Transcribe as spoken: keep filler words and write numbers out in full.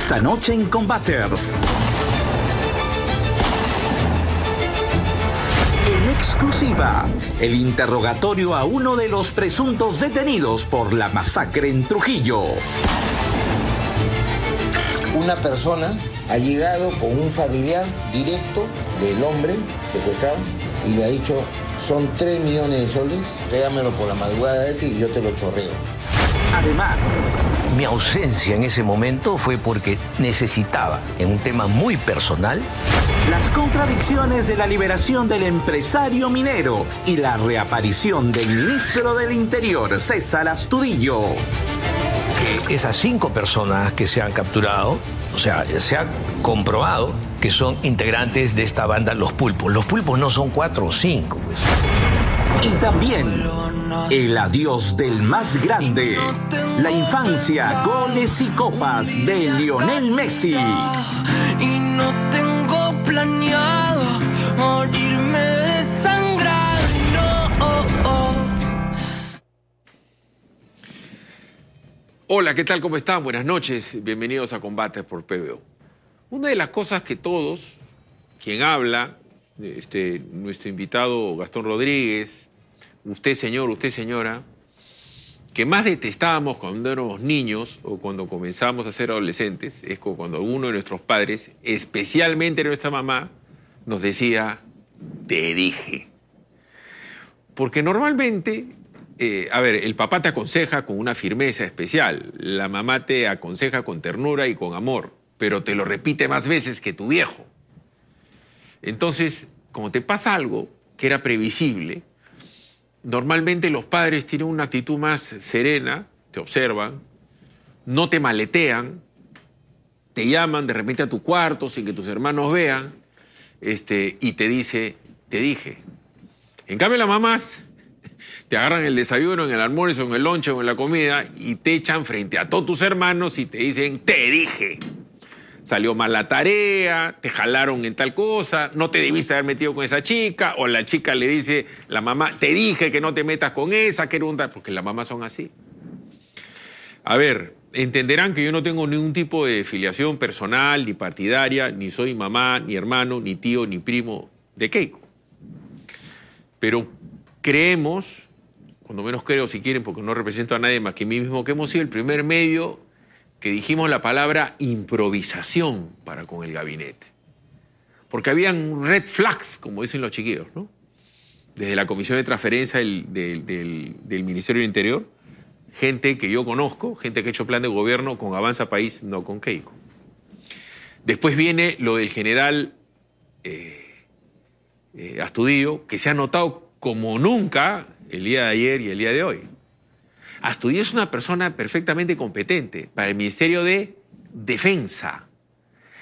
Esta noche en Combaters. En exclusiva, el interrogatorio a uno de los presuntos detenidos por la masacre en Trujillo. Una persona ha llegado con un familiar directo del hombre secuestrado y le ha dicho, son tres millones de soles, tráigamelo por la madrugada de ti y yo te lo chorreo. Además, mi ausencia en ese momento fue porque necesitaba, en un tema muy personal, las contradicciones de la liberación del empresario minero y la reaparición del ministro del Interior, César Astudillo. Que esas cinco personas que se han capturado, o sea, se ha comprobado que son integrantes de esta banda Los Pulpos. Los Pulpos no son cuatro o cinco, pues. Y también el adiós del más grande, la infancia, goles y copas de Lionel Messi. Y no tengo planeado morirme desangrado, no, oh, oh. Hola, ¿qué tal? ¿Cómo están? Buenas noches. Bienvenidos a Combates por P B O. Una de las cosas que todos, quien habla, este, nuestro invitado Gastón Rodríguez, usted señor, usted señora, que más detestábamos cuando éramos niños o cuando comenzamos a ser adolescentes, es cuando uno de nuestros padres, especialmente nuestra mamá, nos decía, te dije. Porque normalmente, eh, a ver, el papá te aconseja con una firmeza especial, la mamá te aconseja con ternura y con amor, pero te lo repite más veces que tu viejo. Entonces, como te pasa algo que era previsible, normalmente los padres tienen una actitud más serena, te observan, no te maletean, te llaman de repente a tu cuarto sin que tus hermanos vean, este, y te dice, te dije. En cambio las mamás te agarran el desayuno, en el almuerzo, en el lonche o en la comida y te echan frente a todos tus hermanos y te dicen, te dije. Salió mal la tarea, te jalaron en tal cosa, no te debiste haber metido con esa chica, o la chica le dice, la mamá, te dije que no te metas con esa, que era un... porque las mamás son así. A ver, entenderán que yo no tengo ningún tipo de filiación personal, ni partidaria, ni soy mamá, ni hermano, ni tío, ni primo de Keiko. Pero creemos, cuando menos creo si quieren, porque no represento a nadie más que mí mismo, que hemos sido el primer medio que dijimos la palabra improvisación para con el gabinete. Porque habían red flags, como dicen los chiquillos, ¿no? Desde la Comisión de Transferencia del, del, del, del Ministerio del Interior, gente que yo conozco, gente que ha hecho plan de gobierno con Avanza País, no con Keiko. Después viene lo del general eh, eh, Astudillo, que se ha notado como nunca el día de ayer y el día de hoy. Astudillo es una persona perfectamente competente para el Ministerio de Defensa.